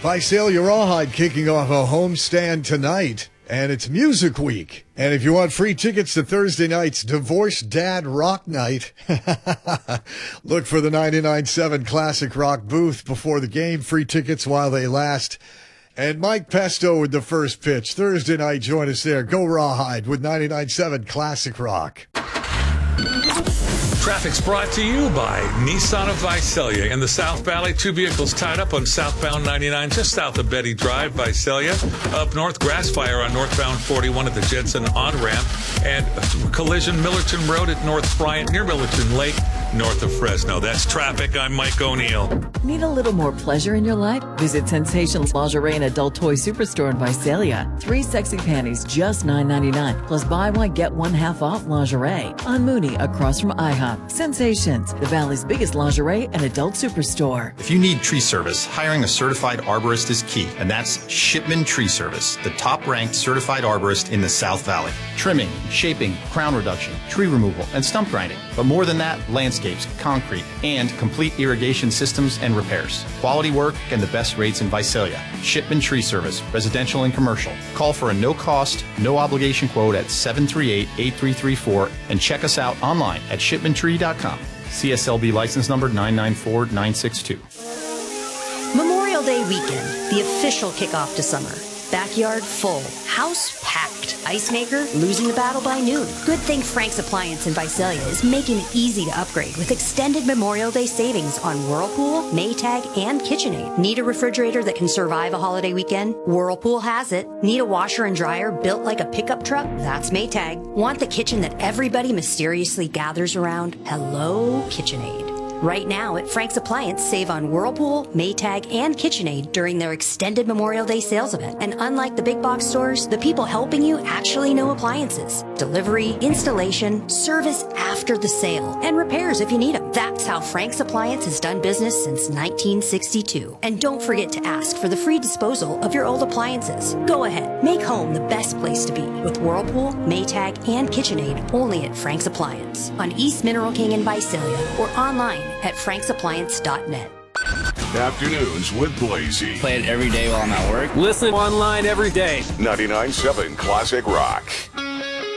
Visalia Rawhide kicking off a homestand tonight, and it's Music Week. And if you want free tickets to Thursday night's Divorced Dad Rock Night, look for the 99.7 Classic Rock booth before the game. Free tickets while they last. And Mike Pesto with the first pitch. Thursday night, join us there. Go Rawhide with 99.7 Classic Rock. Traffic's brought to you by Nissan of Visalia. In the South Valley, 2 vehicles tied up on southbound 99 just south of Betty Drive, Visalia. Up north, grass fire on northbound 41 at the Jensen on-ramp. And collision Millerton Road at North Bryant near Millerton Lake, north of Fresno. That's traffic. I'm Mike O'Neill. Need a little more pleasure in your life? Visit Sensations Lingerie and Adult Toy Superstore in Visalia. 3 sexy panties, just $9.99. Plus buy one, get one half off lingerie. On Mooney, across from IHOP. Sensations, the Valley's biggest lingerie and adult superstore. If you need tree service, hiring a certified arborist is key, and that's Shipman Tree Service, the top-ranked certified arborist in the South Valley. Trimming, shaping, crown reduction, tree removal, and stump grinding. But more than that, landscapes, concrete, and complete irrigation systems and repairs. Quality work and the best rates in Visalia. Shipman Tree Service, residential and commercial. Call for a no-cost, no-obligation quote at 738-8334 and check us out online at shipmantree.com. CSLB license number 994962. Memorial Day weekend, the official kickoff to summer. Backyard full, house packed, ice maker losing the battle by noon. Good thing Frank's Appliance in Visalia is making it easy to upgrade with extended Memorial Day savings on Whirlpool, Maytag, and KitchenAid. Need a refrigerator that can survive a holiday weekend? Whirlpool has it. Need a washer and dryer built like a pickup truck? That's Maytag. Want the kitchen that everybody mysteriously gathers around? Hello, KitchenAid. Right now at Frank's Appliance, save on Whirlpool, Maytag, and KitchenAid during their extended Memorial Day sales event. And unlike the big box stores, the people helping you actually know appliances. Delivery, installation, service after the sale, and repairs if you need them. That's how Frank's Appliance has done business since 1962. And don't forget to ask for the free disposal of your old appliances. Go ahead, make home the best place to be with Whirlpool, Maytag, and KitchenAid only at Frank's Appliance on East Mineral King in Visalia or online at franksappliance.net. Afternoons with Blasey. Play it every day while I'm at work. Listen online every day. 99.7 Classic Rock.